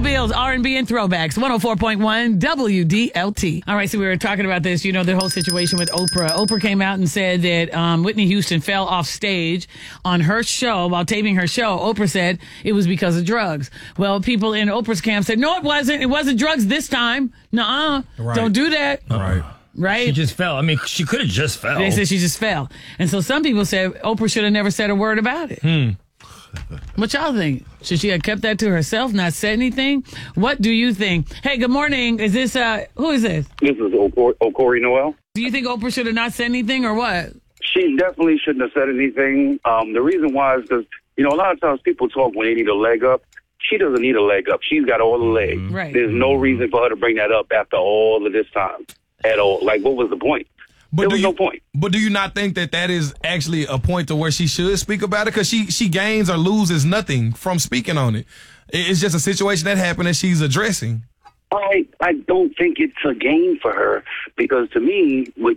Mobile's R&B and throwbacks. 104.1 WDLT. All right, so we were talking about this, the whole situation with Oprah. Oprah came out and said that Whitney Houston fell off stage on her show while taping her show. Oprah said it was because of drugs. Well, people in Oprah's camp said, no, it wasn't. It wasn't drugs this time. Nuh-uh. Right. Don't do that. Right. Right? She just fell. I mean, she could have just fell. They said she just fell. And so some people said Oprah should have never said a word about it. What y'all think? Should she have kept that to herself, not said anything? What do you think? Hey, good morning. Is this, who is this? This is Okori Noel. Do you think Oprah should have not said anything or what? She definitely shouldn't have said anything. The reason why is because, a lot of times people talk when they need a leg up. She doesn't need a leg up. She's got all the legs. Right. There's no reason for her to bring that up after all of this time at all. Like, what was the point? There was no point. But do you not think that is actually a point to where she should speak about it? Because she gains or loses nothing from speaking on it. It's just a situation that happened that she's addressing. I don't think it's a gain for her because to me, with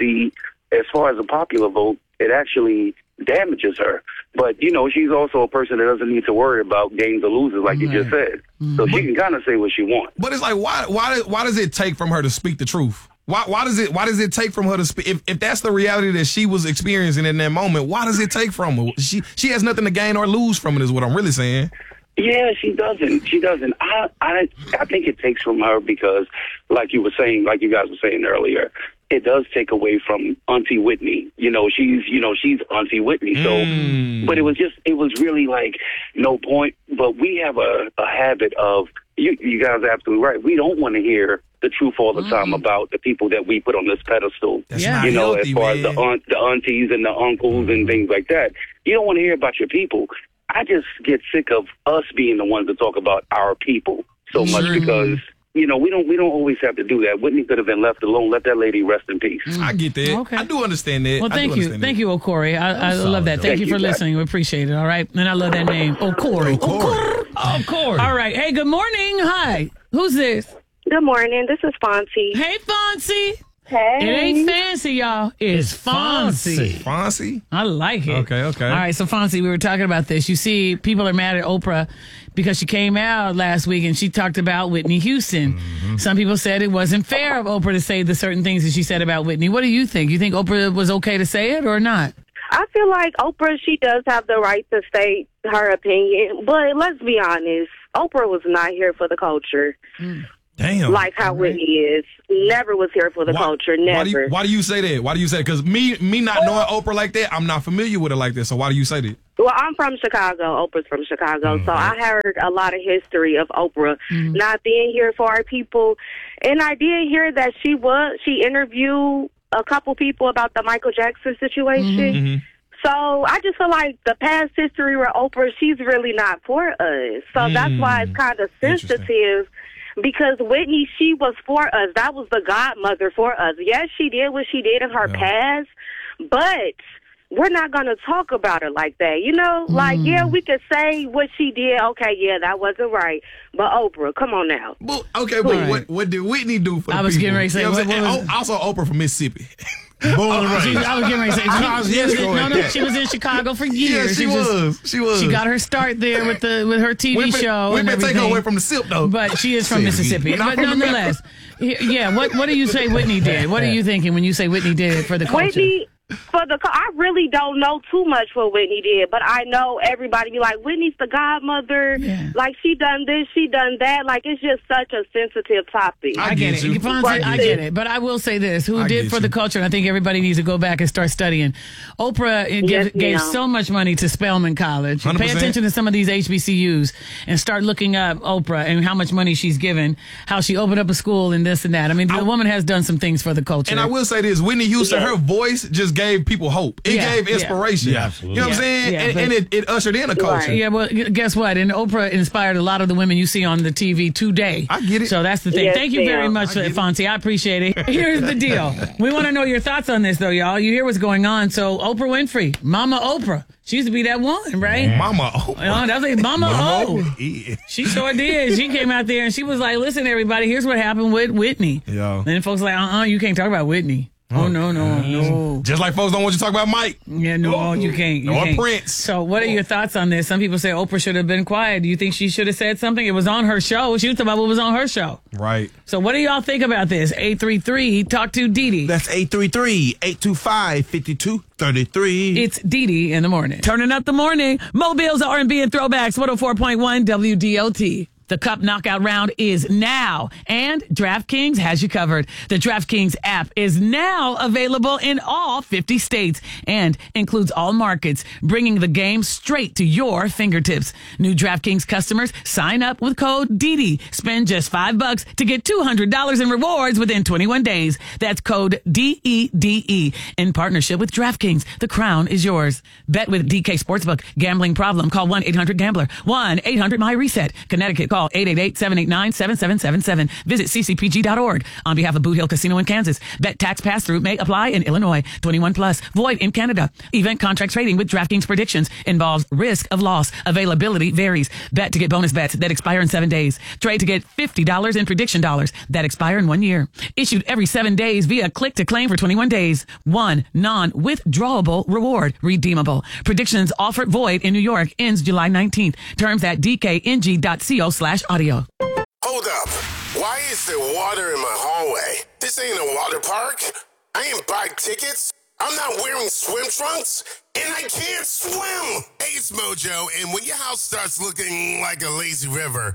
as far as a popular vote, it actually damages her. But she's also a person that doesn't need to worry about gains or losses, like you just said. So she can kind of say what she wants. But it's like, why does it take from her to speak the truth? Why does it take from her to speak? If that's the reality that she was experiencing in that moment, why does it take from her? She has nothing to gain or lose from it, is what I'm really saying. Yeah, she doesn't. She doesn't. I think it takes from her because, like you guys were saying earlier, it does take away from Auntie Whitney. She's Auntie Whitney. So, but it was really like no point. But we have a habit of, you guys are absolutely right. We don't want to hear the truth all the time about the people that we put on this pedestal. That's not healthy, as far man. as the aunties and the uncles and things like that. You don't want to hear about your people. I just get sick of us being the ones that talk about our people so much because we don't always have to do that. Whitney could have been left alone. Let that lady rest in peace. I get that. Okay. I do understand that. Well, thank you, Okori. I love that. Thank you for listening. We appreciate it. All right, and I love that name, Okori. Okori. All right. Hey, good morning. Hi. Who's this? Good morning. This is Fonzie. Hey, Fonzie. Hey. It ain't fancy, y'all. It's Fonzie. Fonzie? I like it. Okay. All right, so Fonzie, we were talking about this. You see, people are mad at Oprah because she came out last week and she talked about Whitney Houston. Some people said it wasn't fair of Oprah to say the certain things that she said about Whitney. What do you think? You think Oprah was okay to say it or not? I feel like Oprah, she does have the right to state her opinion, but let's be honest, Oprah was not here for the culture. Damn. Like how Whitney is. Never was here for the culture. Never. Why do you say that? Why do you say that? Because me not knowing Oprah like that, I'm not familiar with her like that. So why do you say that? Well, I'm from Chicago. Oprah's from Chicago. So I heard a lot of history of Oprah not being here for our people. And I did hear that she interviewed a couple people about the Michael Jackson situation. So I just feel like the past history with Oprah, she's really not for us. So that's why it's kind of sensitive. Because Whitney, she was for us. That was the godmother for us. Yes, she did what she did in her past, but we're not going to talk about her like that. Like, yeah, we could say what she did. Okay, yeah, that wasn't right. But Oprah, come on now. Well, okay, but what did Whitney do for the people? I was getting ready to say, and also Oprah from Mississippi. I was getting ready to say, she was in Chicago for years. Yeah, she was. She got her start there with her TV show. We may take her away from the SIP, though. But she is from Mississippi. But nonetheless, what do you say Whitney did? What are you thinking when you say Whitney did for the culture? Whitney, I really don't know too much what Whitney did, but I know everybody be like, Whitney's the godmother. Yeah. Like, she done this, she done that. Like, it's just such a sensitive topic. I get it. I get it. But I will say this. Who did for the culture, and I think everybody needs to go back and start studying. Oprah gave so much money to Spelman College. 100%. Pay attention to some of these HBCUs and start looking up Oprah and how much money she's given, how she opened up a school and this and that. I mean, the woman has done some things for the culture. And I will say this. Whitney Houston, her voice just gave people hope. It gave inspiration. Yeah, absolutely. You know what I'm saying? And it ushered in a culture. Yeah, well, guess what? And Oprah inspired a lot of the women you see on the TV today. I get it. So that's the thing. Thank you very much, Fonzie. I appreciate it. Here's the deal. We want to know your thoughts on this, though, y'all. You hear what's going on. So Oprah Winfrey, Mama Oprah. She used to be that one, right? Mama Oprah. That's like Mama O. She sure did. She came out there and she was like, listen, everybody, here's what happened with Whitney. Yeah. And folks were like, you can't talk about Whitney. Oh, no. Just like folks don't want you to talk about Mike. Yeah, no, you can't. You Or can't. Prince. So what are your thoughts on this? Some people say Oprah should have been quiet. Do you think she should have said something? It was on her show. She was talking about what was on her show. Right. So what do y'all think about this? 833, talk to Dee Dee. That's 833-825-5233. It's Dee Dee in the morning. Turning up the morning. Mobile's R&B and throwbacks, 104.1 WDLT. The Cup Knockout round is now, and DraftKings has you covered. The DraftKings app is now available in all 50 states and includes all markets, bringing the game straight to your fingertips. New DraftKings customers sign up with code DDE. Spend just $5 to get $200 in rewards within 21 days. That's code DEDE in partnership with DraftKings. The crown is yours. Bet with DK Sportsbook. Gambling problem? Call 1-800-GAMBLER. 1-800-MY-RESET. Connecticut. Call 888-789-7777. Visit ccpg.org. On behalf of Boot Hill Casino in Kansas. Bet tax pass-through may apply in Illinois. 21 plus. Void in Canada. Event contract trading with DraftKings predictions involves risk of loss. Availability varies. Bet to get bonus bets that expire in 7 days. Trade to get $50 in prediction dollars that expire in 1 year. Issued every 7 days via click to claim for 21 days. One non-withdrawable reward. Redeemable. Predictions offered void in New York. Ends July 19th. Terms at dkng.co/audio. Hold up. Why is there water in my hallway? This ain't a water park. I ain't buy tickets. I'm not wearing swim trunks. And I can't swim. Hey, it's Mojo. And when your house starts looking like a lazy river,